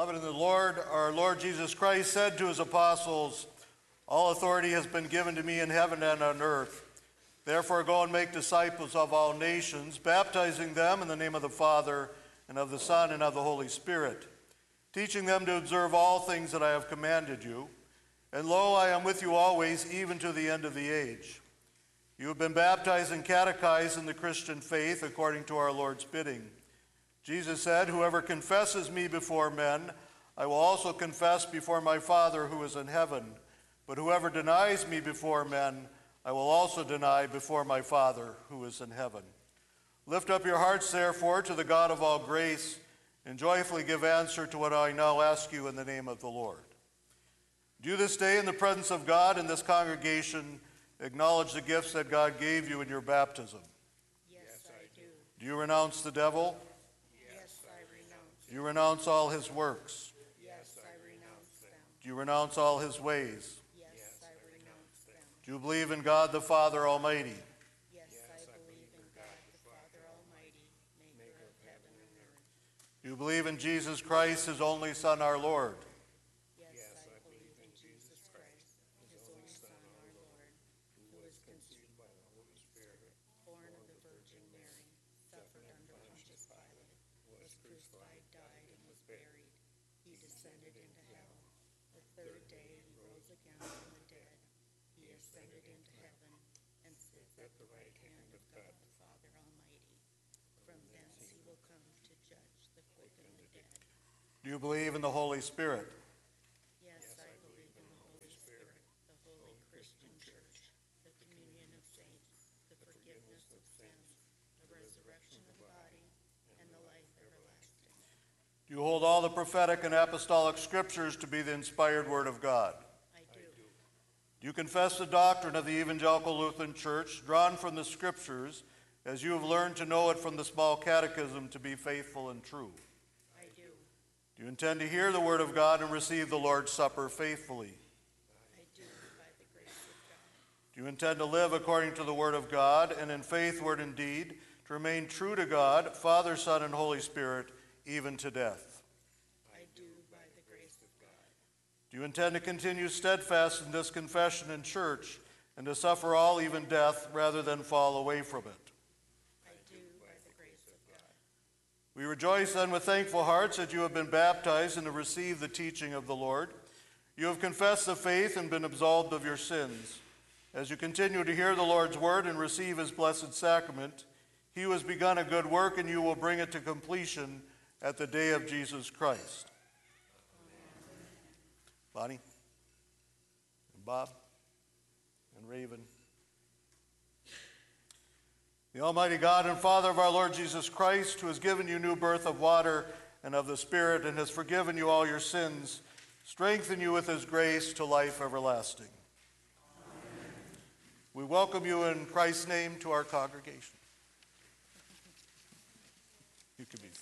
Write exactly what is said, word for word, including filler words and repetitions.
Beloved in the Lord, our Lord Jesus Christ said to his apostles, "All authority has been given to me in heaven and on earth. Therefore go and make disciples of all nations, baptizing them in the name of the Father, and of the Son, and of the Holy Spirit, teaching them to observe all things that I have commanded you. And lo, I am with you always, even to the end of the age." You have been baptized and catechized in the Christian faith according to our Lord's bidding. Jesus said, "Whoever confesses me before men, I will also confess before my Father who is in heaven. But whoever denies me before men, I will also deny before my Father who is in heaven." Lift up your hearts, therefore, to the God of all grace, and joyfully give answer to what I now ask you in the name of the Lord. Do you this day, in the presence of God and this congregation, acknowledge the gifts that God gave you in your baptism? Yes, I do. Do you renounce the devil? Yes, I renounce. Do you renounce all his works? Yes, I renounce them. Do you renounce all his ways? Yes, I renounce them. Do you believe in God the Father Almighty? Yes, I believe in God the Father Almighty, maker of heaven and earth. Do you believe in Jesus Christ, his only Son, our Lord? Yes, I believe in Jesus Christ, his only Son, our Lord, who was conceived by the Holy Spirit, born of the Virgin Mary, suffered under Pontius Pilate, was crucified, died, and was buried. He descended into hell. The third day he rose again from the dead. He ascended into heaven and sits at the right hand of God the Father Almighty. From thence he will come to judge the quick and the dead. Do you believe in the Holy Spirit? Yes, I believe in the Holy Spirit, the holy Christian church, the communion of saints, the forgiveness of sins, the resurrection of the body, and the life everlasting. Do you hold all the prophetic and apostolic scriptures to be the inspired word of God? I do. Do you confess the doctrine of the Evangelical Lutheran Church, drawn from the scriptures, as you have learned to know it from the small catechism, to be faithful and true? I do. Do you intend to hear the word of God and receive the Lord's Supper faithfully? I do, by the grace of God. Do you intend to live according to the word of God, and in faith, word, and deed, to remain true to God, Father, Son, and Holy Spirit, even to death? I do, by the grace of God. Do you intend to continue steadfast in this confession in church, and to suffer all, even death, rather than fall away from it? I do, by the grace of God. We rejoice then with thankful hearts that you have been baptized and have received the teaching of the Lord. You have confessed the faith and been absolved of your sins. As you continue to hear the Lord's word and receive his blessed sacrament, he who has begun a good work in you will bring it to completion at the day of Jesus Christ. Amen. Bonnie and Bob and Raven. The Almighty God and Father of our Lord Jesus Christ, who has given you new birth of water and of the Spirit and has forgiven you all your sins, strengthen you with his grace to life everlasting. Amen. We welcome you in Christ's name to our congregation. You can be